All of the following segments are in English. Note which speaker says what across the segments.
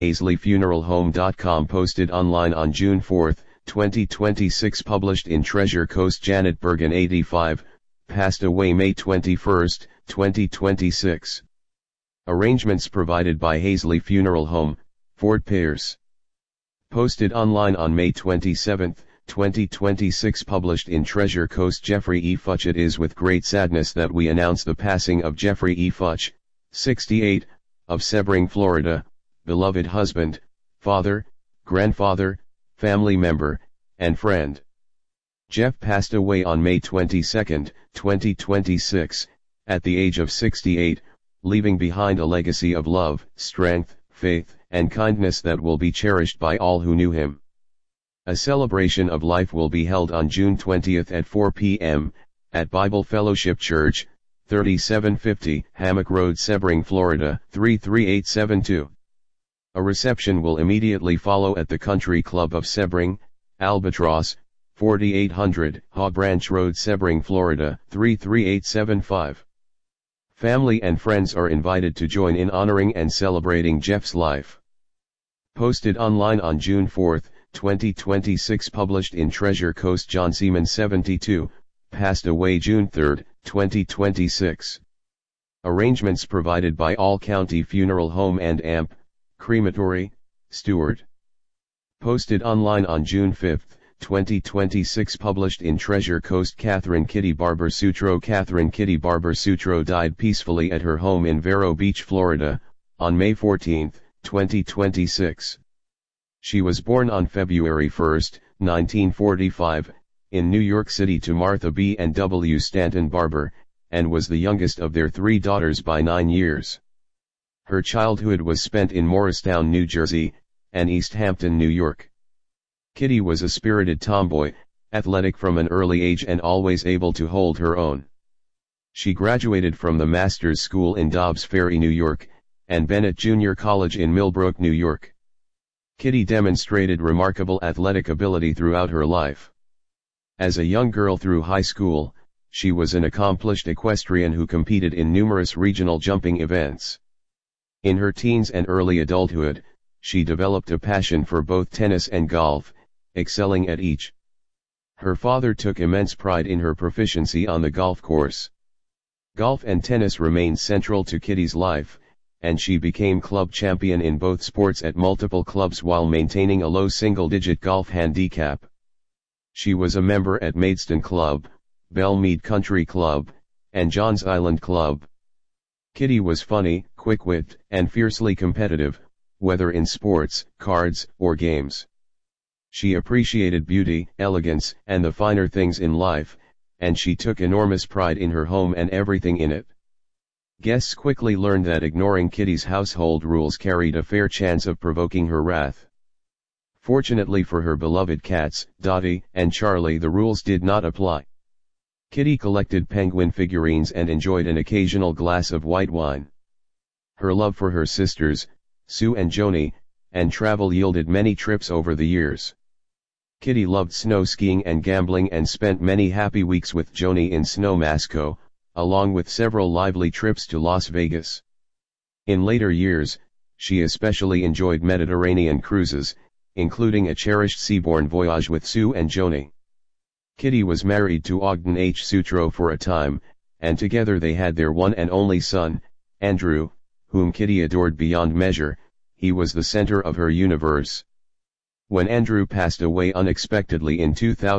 Speaker 1: AisleyFuneralHome.com posted online on June 4, 2026. Published in Treasure Coast. Janet Bergen, 85, passed away May 21, 2026. Arrangements provided by Aisley Funeral Home, Fort Pierce. Posted online on May 27, 2026. Published in Treasure Coast. Jeffrey E. Futch. It is with great sadness that we announce the passing of Jeffrey E. Futch, 68, of Sebring, Florida, beloved husband, father, grandfather, family member, and friend. Jeff passed away on May 22, 2026, at the age of 68, leaving behind a legacy of love, strength, faith, and kindness that will be cherished by all who knew him. A celebration of life will be held on June 20 at 4 p.m., at Bible Fellowship Church, 3750 Hammock Road, Sebring, Florida, 33872. A reception will immediately follow at the Country Club of Sebring, Albatross, 4800 Hog Branch Road, Sebring, Florida, 33875. Family and friends are invited to join in honoring and celebrating Jeff's life. Posted online on June 4, 2026. Published in Treasure Coast. John Seaman, 72, passed away June 3, 2026. Arrangements provided by All County Funeral Home and AMP, Crematory, Stewart. Posted online on June 5, 2026. Published in Treasure Coast. Catherine Kitty Barber Sutro. Catherine Kitty Barber Sutro died peacefully at her home in Vero Beach, Florida, on May 14, 2026. She was born on February 1, 1945, in New York City to Martha B. and W. Stanton Barber, and was the youngest of their 3 daughters by 9 years. Her childhood was spent in Morristown, New Jersey, and East Hampton, New York. Kitty was a spirited tomboy, athletic from an early age and always able to hold her own. She graduated from the Masters School in Dobbs Ferry, New York, and Bennett Junior College in Millbrook, New York. Kitty demonstrated remarkable athletic ability throughout her life. As a young girl through high school, she was an accomplished equestrian who competed in numerous regional jumping events. In her teens and early adulthood, she developed a passion for both tennis and golf, excelling at each. Her father took immense pride in her proficiency on the golf course. Golf and tennis remained central to Kitty's life, and she became club champion in both sports at multiple clubs while maintaining a low single-digit golf handicap. She was a member at Maidstone Club, Belmead Country Club, and Johns Island Club. Kitty was funny, quick-witted, and fiercely competitive, whether in sports, cards, or games. She appreciated beauty, elegance, and the finer things in life, and she took enormous pride in her home and everything in it. Guests quickly learned that ignoring Kitty's household rules carried a fair chance of provoking her wrath. Fortunately for her beloved cats, Dottie and Charlie, the rules did not apply. Kitty collected penguin figurines and enjoyed an occasional glass of white wine. Her love for her sisters, Sue and Joni, and travel yielded many trips over the years. Kitty loved snow skiing and gambling and spent many happy weeks with Joni in Snowmasco, along with several lively trips to Las Vegas. In later years, she especially enjoyed Mediterranean cruises, including a cherished seaborne voyage with Sue and Joni. Kitty was married to Ogden H. Sutro for a time, and together they had their one and only son, Andrew, whom Kitty adored beyond measure. He was the center of her universe. When Andrew passed away unexpectedly in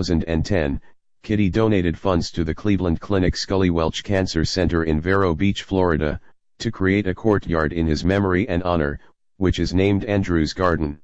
Speaker 1: 2010, Kitty donated funds to the Cleveland Clinic Scully Welch Cancer Center in Vero Beach, Florida, to create a courtyard in his memory and honor, which is named Andrew's Garden.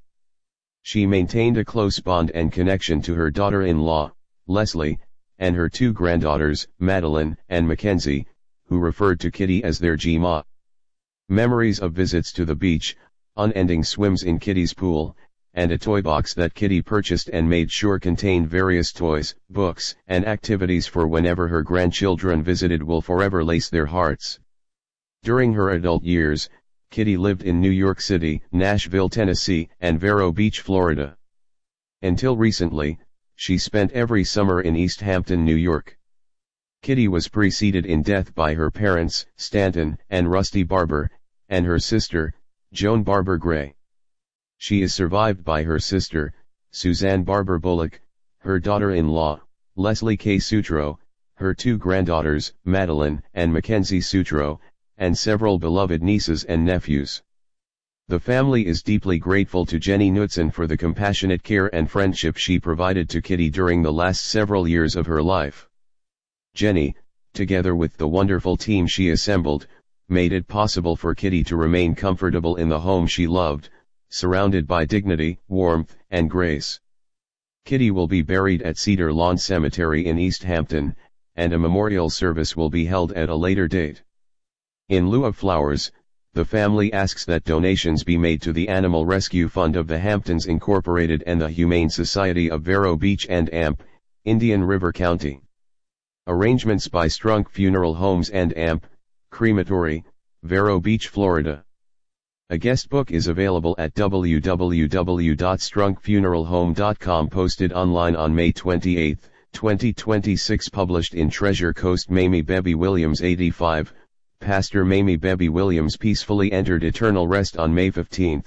Speaker 1: She maintained a close bond and connection to her daughter-in-law, Leslie, and her 2 granddaughters, Madeline and Mackenzie, who referred to Kitty as their G-Ma. Memories of visits to the beach, unending swims in Kitty's pool, and a toy box that Kitty purchased and made sure contained various toys, books, and activities for whenever her grandchildren visited will forever lace their hearts. During her adult years, Kitty lived in New York City, Nashville, Tennessee, and Vero Beach, Florida. Until recently, she spent every summer in East Hampton, New York. Kitty was preceded in death by her parents, Stanton and Rusty Barber, and her sister, Joan Barber Gray. She is survived by her sister, Suzanne Barber Bullock, her daughter-in-law, Leslie K. Sutro, her two granddaughters, Madeline and Mackenzie Sutro, and several beloved nieces and nephews. The family is deeply grateful to Jenny Knutson for the compassionate care and friendship she provided to Kitty during the last several years of her life. Jenny, together with the wonderful team she assembled, made it possible for Kitty to remain comfortable in the home she loved, surrounded by dignity, warmth, and grace. Kitty will be buried at Cedar Lawn Cemetery in East Hampton, and a memorial service will be held at a later date. In lieu of flowers, the family asks that donations be made to the Animal Rescue Fund of the Hamptons Incorporated and the Humane Society of Vero Beach and AMP, Indian River County. Arrangements by Strunk Funeral Homes and AMP, Crematory, Vero Beach, Florida. A guest book is available at www.strunkfuneralhome.com, posted online on May 28, 2026, published in Treasure Coast. Mamie Bebby Williams, 85, Pastor Mamie Bebby Williams peacefully entered eternal rest on May 15,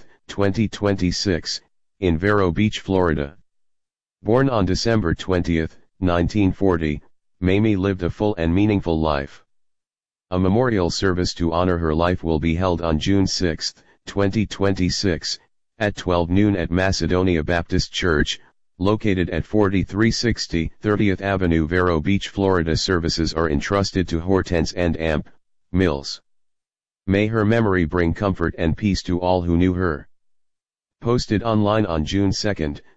Speaker 1: 2026, in Vero Beach, Florida. Born on December 20, 1940, Mamie lived a full and meaningful life. A memorial service to honor her life will be held on June 6, 2026, at 12 noon at Macedonia Baptist Church, located at 4360 30th Avenue, Vero Beach, Florida. Services are entrusted to Hortense and AMP, Mills. May her memory bring comfort and peace to all who knew her. Posted online on June 2,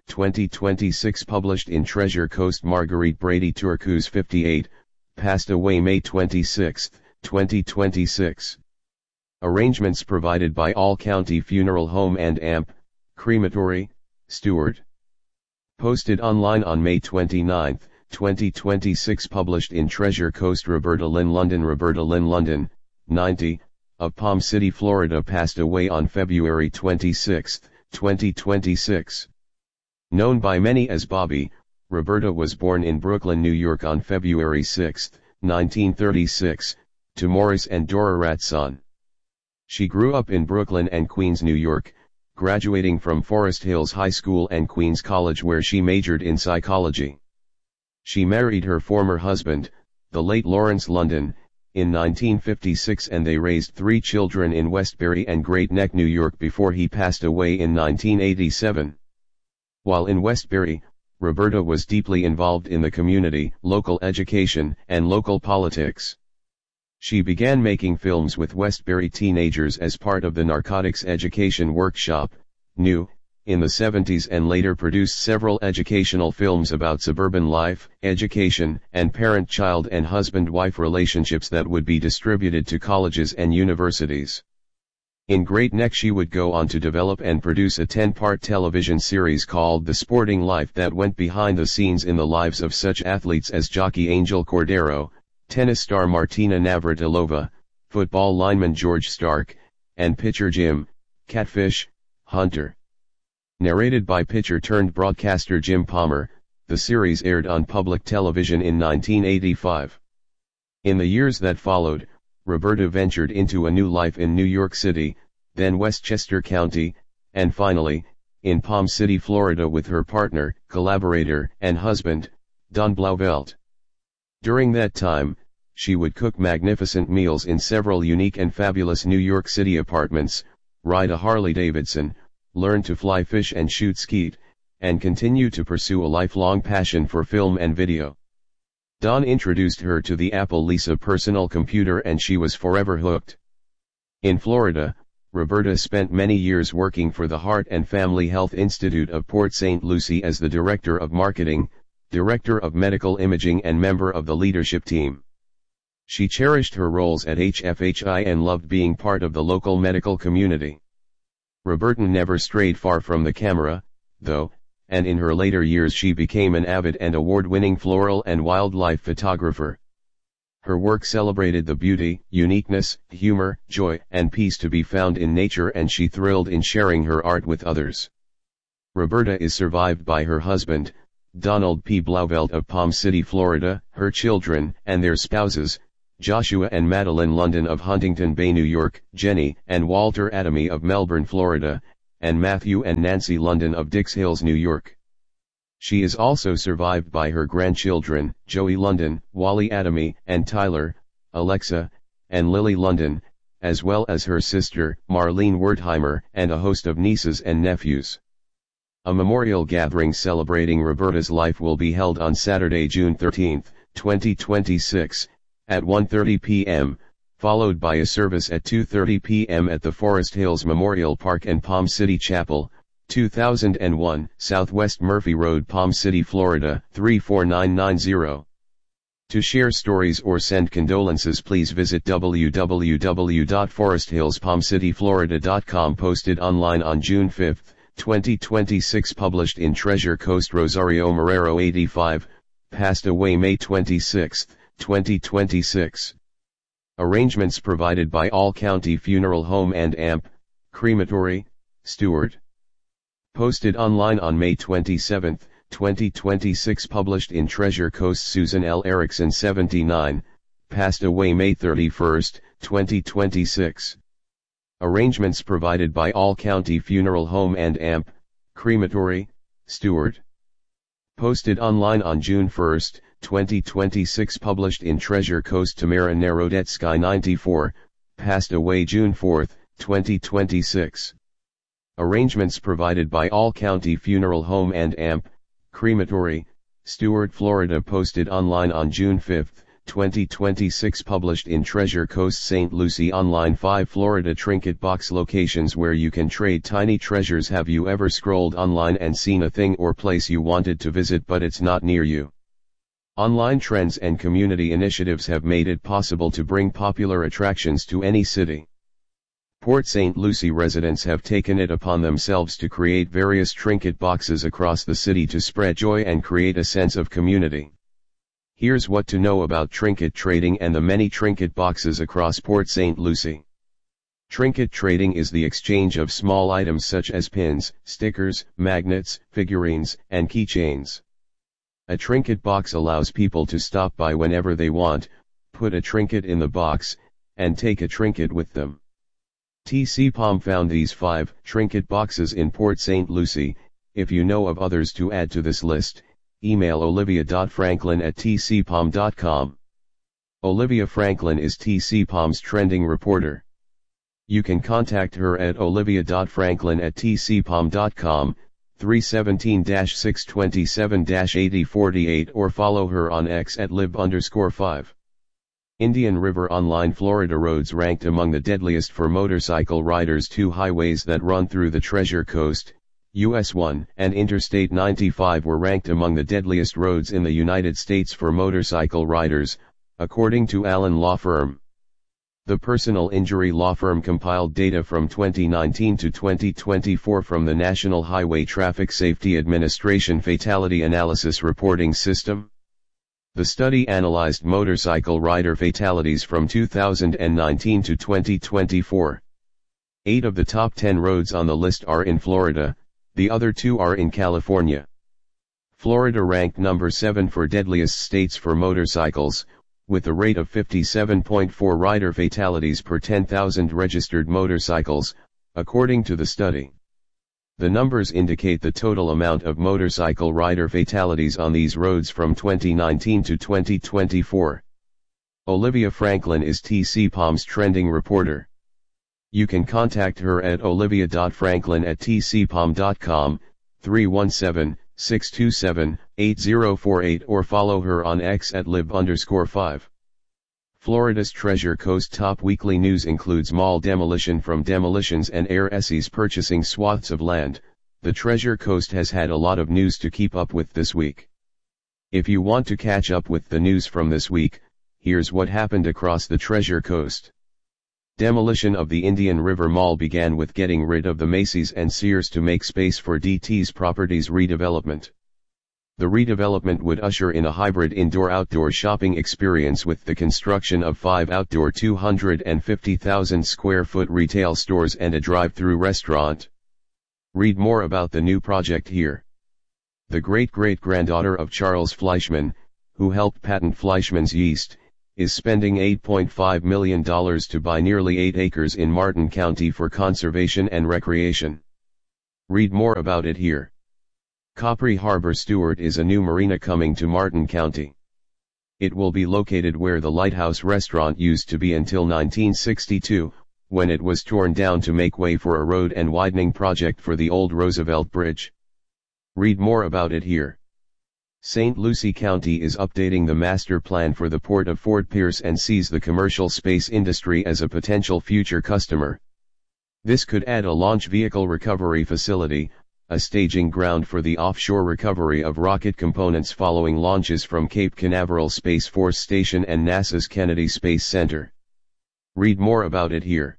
Speaker 1: 2026, published in Treasure Coast. Marguerite Brady Turcos, 58, passed away May 26, 2026. Arrangements provided by All County Funeral Home and AMP, Crematory, Stewart. Posted online on May 29, 2026, published in Treasure Coast. Roberta Lynn London. Roberta Lynn London, 90, of Palm City, Florida, passed away on February 26, 2026. Known by many as Bobby, Roberta was born in Brooklyn, New York on February 6, 1936, to Morris and Dora Ratson. She grew up in Brooklyn and Queens, New York, graduating from Forest Hills High School and Queens College, where she majored in psychology. She married her former husband, the late Lawrence London, in 1956, and they raised 3 children in Westbury and Great Neck, New York, before he passed away in 1987. While in Westbury, Roberta was deeply involved in the community, local education, and local politics. She began making films with Westbury teenagers as part of the Narcotics Education Workshop, NEW, in the 70s, and later produced several educational films about suburban life, education, and parent-child and husband-wife relationships that would be distributed to colleges and universities. In Great Neck, she would go on to develop and produce a 10-part television series called The Sporting Life that went behind the scenes in the lives of such athletes as jockey Angel Cordero, tennis star Martina Navratilova, football lineman George Stark, and pitcher Jim Catfish Hunter. Narrated by pitcher-turned-broadcaster Jim Palmer, the series aired on public television in 1985. In the years that followed, Roberta ventured into a new life in New York City, then Westchester County, and finally, in Palm City, Florida, with her partner, collaborator, and husband, Don Blauvelt. During that time, she would cook magnificent meals in several unique and fabulous New York City apartments, ride a Harley-Davidson, learn to fly fish and shoot skeet, and continue to pursue a lifelong passion for film and video. Don introduced her to the Apple Lisa personal computer and she was forever hooked. In Florida, Roberta spent many years working for the Heart and Family Health Institute of Port St. Lucie as the Director of Marketing, Director of Medical Imaging, and member of the leadership team. She cherished her roles at HFHI and loved being part of the local medical community. Roberta never strayed far from the camera, though, and in her later years she became an avid and award-winning floral and wildlife photographer. Her work celebrated the beauty, uniqueness, humor, joy, and peace to be found in nature, and she thrilled in sharing her art with others. Roberta is survived by her husband, Donald P. Blauvelt of Palm City, Florida, her children and their spouses, Joshua and Madeline London of Huntington Bay, New York, Jenny and Walter Adamy of Melbourne, Florida, and Matthew and Nancy London of Dix Hills, New York. She is also survived by her grandchildren, Joey London, Wally Adamy, and Tyler, Alexa, and Lily London, as well as her sister, Marlene Wertheimer, and a host of nieces and nephews. A memorial gathering celebrating Roberta's life will be held on Saturday, June 13, 2026, at 1:30 p.m., followed by a service at 2:30 p.m. at the Forest Hills Memorial Park and Palm City Chapel, 2001 Southwest Murphy Road, Palm City, Florida, 34990. To share stories or send condolences, please visit www.foresthillspalmcityflorida.com. Posted online on June 5, 2026. Published in Treasure Coast. Rosario Marrero, 85, passed away May 26, 2026. Arrangements provided by All County Funeral Home and AMP, Crematory, Stewart. Posted online on May 27, 2026. Published in Treasure Coast. Susan L. Erickson, 79, passed away May 31, 2026. Arrangements provided by All County Funeral Home and AMP, Crematory, Stewart. Posted online on June 1, 2026. Published in Treasure Coast. Tamara Narodetsky, 94, passed away June 4, 2026. Arrangements provided by All County Funeral Home and AMP, Crematory, Stewart, Florida. Posted online on June 5, 2026. Published in Treasure Coast. St. Lucie Online. 5 Florida trinket box locations where you can trade tiny treasures. Have you ever scrolled online and seen a thing or place you wanted to visit but it's not near you? Online trends and community initiatives have made it possible to bring popular attractions to any city. Port St. Lucie residents have taken it upon themselves to create various trinket boxes across the city to spread joy and create a sense of community. Here's what to know about trinket trading and the many trinket boxes across Port St. Lucie. Trinket trading is the exchange of small items such as pins, stickers, magnets, figurines, and keychains. A trinket box allows people to stop by whenever they want, put a trinket in the box, and take a trinket with them. TCPOM found these 5 trinket boxes in Port St. Lucie. If you know of others to add to this list, email olivia.franklin@tcpom.com. Olivia Franklin is TCPOM's trending reporter. You can contact her at olivia.franklin@tcpom.com, 317-627-8048, or follow her on X at lib_5. Indian River Online. Florida roads ranked among the deadliest for motorcycle riders. 2 highways that run through the Treasure Coast, US 1 and Interstate 95, were ranked among the deadliest roads in the United States for motorcycle riders, according to Allen Law Firm. The personal injury law firm compiled data from 2019 to 2024 from the National Highway Traffic Safety Administration Fatality Analysis Reporting System. The study analyzed motorcycle rider fatalities from 2019 to 2024. 8 of the top 10 roads on the list are in Florida, the other 2 are in California. Florida ranked number 7 for deadliest states for motorcycles, with a rate of 57.4 rider fatalities per 10,000 registered motorcycles, according to the study. The numbers indicate the total amount of motorcycle rider fatalities on these roads from 2019 to 2024. Olivia Franklin is TCPOM's trending reporter. You can contact her at olivia.franklin@tcpom.com, 317-627-8048, or follow her on X at lib_5. Florida's Treasure Coast top weekly news includes mall demolition from Demolitions and Air SEs purchasing swaths of land. The Treasure Coast has had a lot of news to keep up with this week. If you want to catch up with the news from this week, here's what happened across the Treasure Coast. Demolition of the Indian River Mall began with getting rid of the Macy's and Sears to make space for DT's properties redevelopment. The redevelopment would usher in a hybrid indoor-outdoor shopping experience with the construction of 5 outdoor 250,000 square foot retail stores and a drive-through restaurant. Read more about the new project here. The great-great-granddaughter of Charles Fleischmann, who helped patent Fleischmann's yeast, is spending $8.5 million to buy nearly 8 acres in Martin County for conservation and recreation. Read more about it here. Capri Harbor Stewart is a new marina coming to Martin County. It will be located where the Lighthouse Restaurant used to be until 1962, when it was torn down to make way for a road and widening project for the old Roosevelt Bridge. Read more about it here. St. Lucie County is updating the master plan for the port of Fort Pierce and sees the commercial space industry as a potential future customer. This could add a launch vehicle recovery facility, a staging ground for the offshore recovery of rocket components following launches from Cape Canaveral Space Force Station and NASA's Kennedy Space Center. Read more about it here.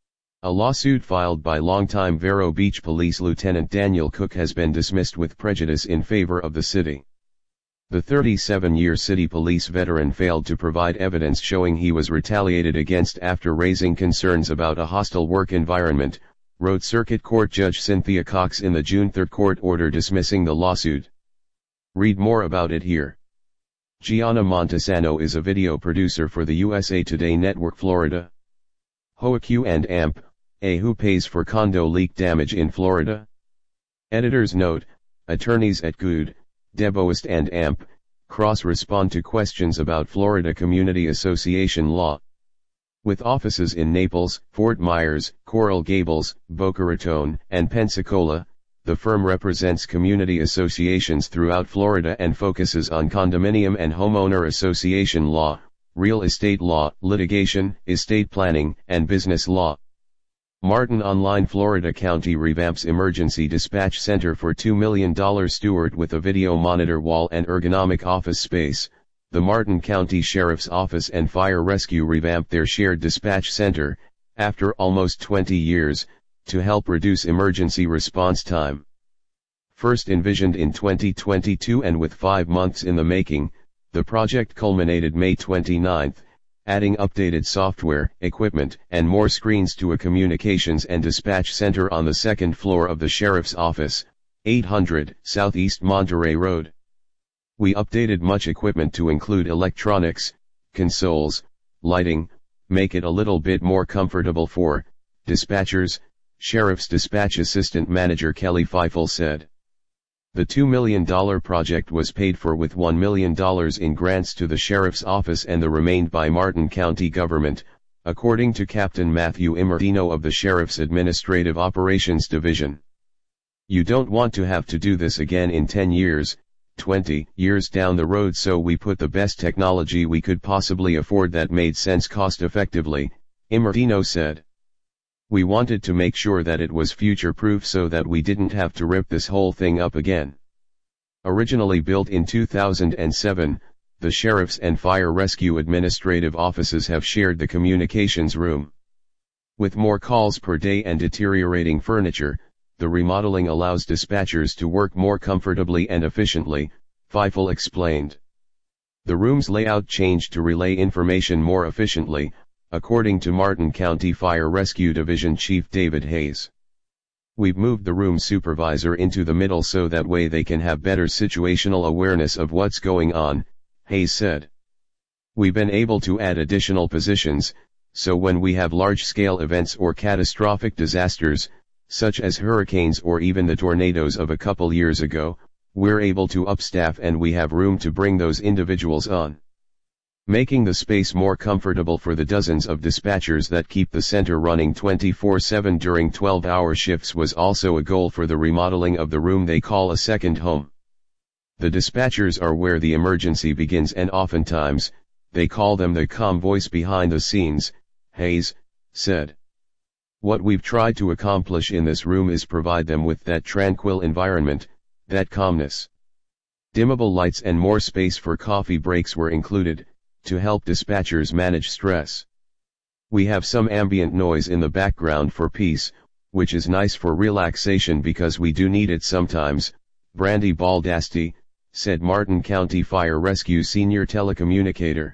Speaker 1: A lawsuit filed by longtime Vero Beach Police Lieutenant Daniel Cook has been dismissed with prejudice in favor of the city. The 37-year city police veteran failed to provide evidence showing he was retaliated against after raising concerns about a hostile work environment, wrote Circuit Court Judge Cynthia Cox in the June 3 court order dismissing the lawsuit. Read more about it here. Gianna Montesano is a video producer for the USA Today Network Florida. HOAQ and AMP, who pays for condo leak damage in Florida? Editor's note, attorneys at Good, Deboist and AMP, cross-respond to questions about Florida Community Association law. With offices in Naples, Fort Myers, Coral Gables, Boca Raton, and Pensacola, the firm represents community associations throughout Florida and focuses on condominium and homeowner association law, real estate law, litigation, estate planning, and business law. Martin Online Florida County revamps emergency dispatch center for $2 million. Stewart with a video monitor wall and ergonomic office space. The Martin County Sheriff's Office and Fire Rescue revamped their shared dispatch center, after almost 20 years, to help reduce emergency response time. First envisioned in 2022 and with 5 months in the making, the project culminated May 29, adding updated software, equipment, and more screens to a communications and dispatch center on the second floor of the Sheriff's Office, 800 Southeast Monterey Road. We updated much equipment to include electronics, consoles, lighting, make it a little bit more comfortable for dispatchers, Sheriff's Dispatch Assistant Manager Kelly Feifel said. The $2 million project was paid for with $1 million in grants to the Sheriff's Office and the remainder by Martin County government, according to Captain Matthew Immerdino of the Sheriff's Administrative Operations Division. You don't want to have to do this again in 10 years, 20 years down the road, so we put the best technology we could possibly afford that made sense cost-effectively, Immerdino said. We wanted to make sure that it was future-proof so that we didn't have to rip this whole thing up again. Originally built in 2007, the Sheriff's and Fire Rescue Administrative Offices have shared the communications room. With more calls per day and deteriorating furniture, the remodeling allows dispatchers to work more comfortably and efficiently, Feifel explained. The room's layout changed to relay information more efficiently, according to Martin County Fire Rescue Division Chief David Hayes. We've moved the room supervisor into the middle so that way they can have better situational awareness of what's going on, Hayes said. We've been able to add additional positions, so when we have large-scale events or catastrophic disasters, such as hurricanes or even the tornadoes of a couple years ago, we're able to upstaff and we have room to bring those individuals on. Making the space more comfortable for the dozens of dispatchers that keep the center running 24/7 during 12-hour shifts was also a goal for the remodeling of the room they call a second home. The dispatchers are where the emergency begins and oftentimes, they call them the calm voice behind the scenes, Hayes said. What we've tried to accomplish in this room is provide them with that tranquil environment, that calmness. Dimmable lights and more space for coffee breaks were included, to help dispatchers manage stress. We have some ambient noise in the background for peace, which is nice for relaxation because we do need it sometimes, Brandy Baldasti, said Martin County Fire Rescue senior telecommunicator.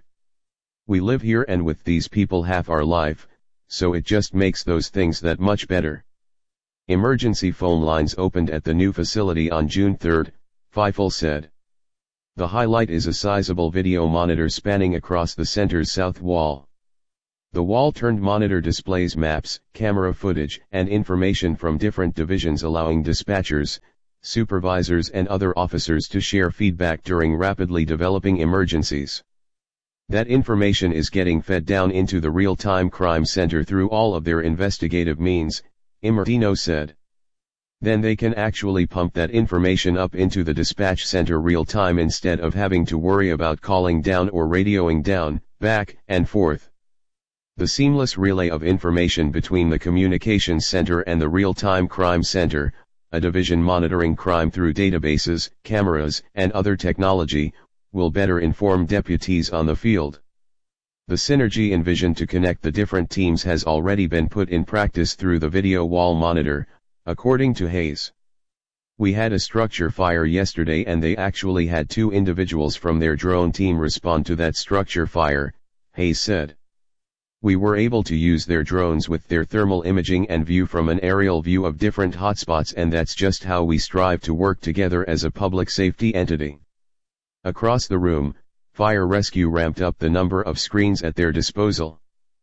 Speaker 1: We live here and with these people half our life, so it just makes those things that much better. Emergency phone lines opened at the new facility on June 3, Feifel said. The highlight is a sizable video monitor spanning across the center's south wall. The wall-turned monitor displays maps, camera footage, and information from different divisions, allowing dispatchers, supervisors and other officers to share feedback during rapidly developing emergencies. That information is getting fed down into the real-time crime center through all of their investigative means, Immortino said. Then they can actually pump that information up into the dispatch center real-time instead of having to worry about calling down or radioing down, back and forth. The seamless relay of information between the communications center and the real-time crime center, a division monitoring crime through databases, cameras, and other technology, will better inform deputies on the field. The synergy envisioned to connect the different teams has already been put in practice through the video wall monitor, according to Hayes. We had a structure fire yesterday and they actually had 2 individuals from their drone team respond to that structure fire, Hayes said. We were able to use their drones with their thermal imaging and view from an aerial view of different hotspots, and that's just how we strive to work together as a public safety entity. Across the room, Fire Rescue ramped up the number of screens at their disposal.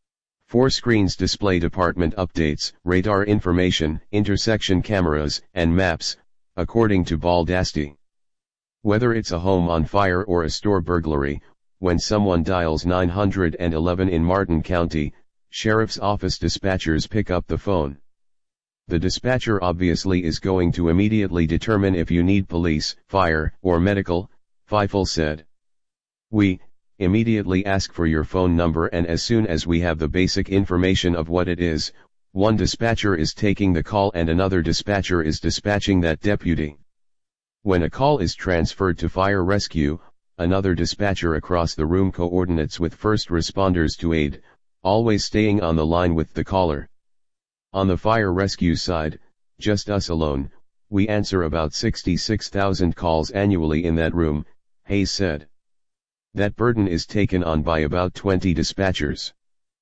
Speaker 1: 4 screens display department updates, radar information, intersection cameras, and maps, according to Baldasti. Whether it's a home on fire or a store burglary, when someone dials 911 in Martin County, Sheriff's Office dispatchers pick up the phone. The dispatcher obviously is going to immediately determine if you need police, fire, or medical, Feifel said. We immediately ask for your phone number, and as soon as we have the basic information of what it is, one dispatcher is taking the call and another dispatcher is dispatching that deputy. When a call is transferred to Fire Rescue, another dispatcher across the room coordinates with first responders to aid, always staying on the line with the caller. On the Fire Rescue side, just us alone, we answer about 66,000 calls annually in that room, Hayes said. That burden is taken on by about 20 dispatchers.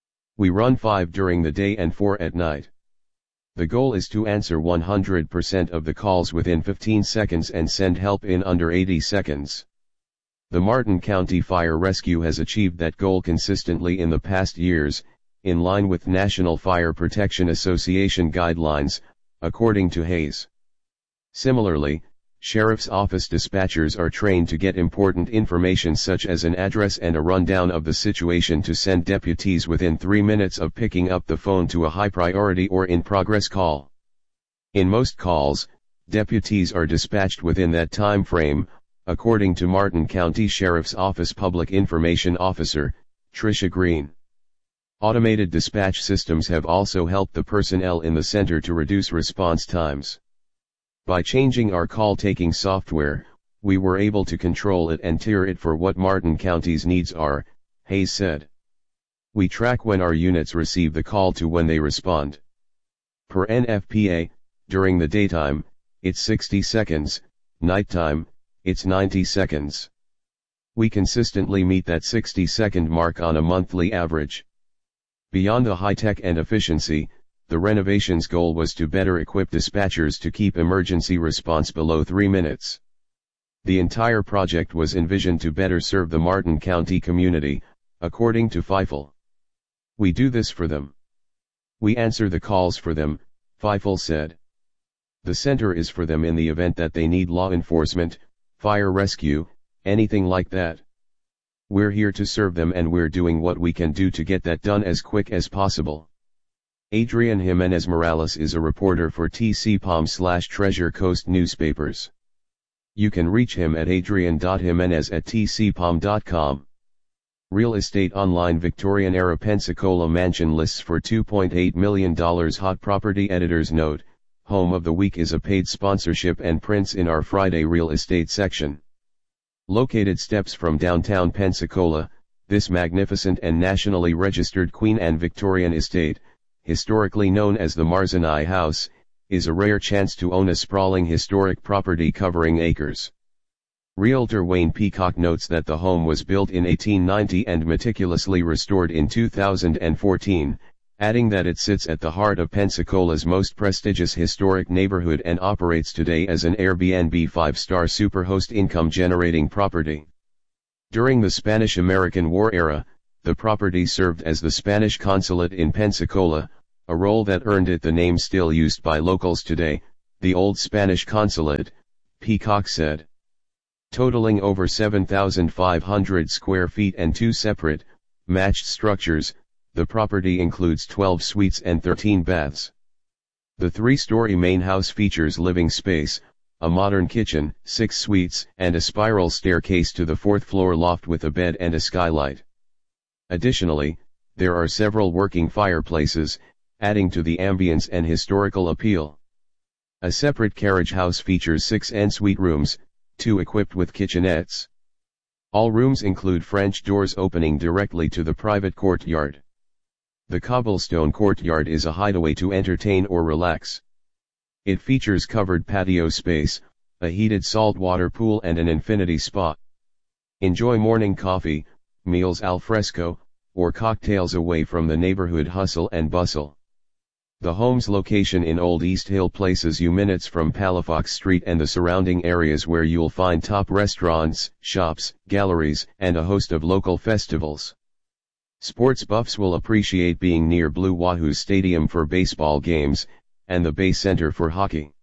Speaker 1: We run 5 during the day and 4 at night. The goal is to answer 100% of the calls within 15 seconds and send help in under 80 seconds. The Martin County Fire Rescue has achieved that goal consistently in the past years, in line with National Fire Protection Association guidelines, according to Hayes. Similarly, Sheriff's Office dispatchers are trained to get important information such as an address and a rundown of the situation to send deputies within 3 minutes of picking up the phone to a high-priority or in-progress call. In most calls, deputies are dispatched within that time frame, according to Martin County Sheriff's Office Public Information Officer, Tricia Green. Automated dispatch systems have also helped the personnel in the center to reduce response times. By changing our call-taking software, we were able to control it and tier it for what Martin County's needs are, Hayes said. We track when our units receive the call to when they respond. Per NFPA, during the daytime, it's 60 seconds, nighttime, it's 90 seconds. We consistently meet that 60-second mark on a monthly average. Beyond the high-tech and efficiency, the renovation's goal was to better equip dispatchers to keep emergency response below 3 minutes. The entire project was envisioned to better serve the Martin County community, according to Feifel. We do this for them. We answer the calls for them, Feifel said. The center is for them in the event that they need law enforcement, fire rescue, anything like that. We're here to serve them and we're doing what we can do to get that done as quick as possible. Adrian Jimenez Morales is a reporter for TCPOM/Treasure Coast newspapers. You can reach him at adrian.jimenez@tcpom.com. Real Estate Online Victorian-era Pensacola mansion lists for $2.8 million. Hot property editor's note, Home of the Week is a paid sponsorship and prints in our Friday real estate section. Located steps from downtown Pensacola, this magnificent and nationally registered Queen Anne Victorian estate, historically known as the Marzanai House, is a rare chance to own a sprawling historic property covering acres. Realtor Wayne Peacock notes that the home was built in 1890 and meticulously restored in 2014, adding that it sits at the heart of Pensacola's most prestigious historic neighborhood and operates today as an Airbnb 5-star superhost income-generating property. During the Spanish-American War era, The property served as the Spanish consulate in Pensacola, a role that earned it the name still used by locals today, the Old Spanish Consulate, Peacock said. Totaling over 7,500 square feet and two separate, matched structures, the property includes 12 suites and 13 baths. The three-story main house features living space, a modern kitchen, 6 suites, and a spiral staircase to the fourth-floor loft with a bed and a skylight. Additionally, there are several working fireplaces, adding to the ambience and historical appeal. A separate carriage house features 6 ensuite rooms, 2 equipped with kitchenettes. All rooms include French doors opening directly to the private courtyard. The cobblestone courtyard is a hideaway to entertain or relax. It features covered patio space, a heated saltwater pool and an infinity spa. Enjoy morning coffee, meals al fresco, or cocktails away from the neighborhood hustle and bustle. The home's location in Old East Hill places you minutes from Palafox Street and the surrounding areas where you'll find top restaurants, shops, galleries, and a host of local festivals. Sports buffs will appreciate being near Blue Wahoo Stadium for baseball games, and the Bay Center for hockey.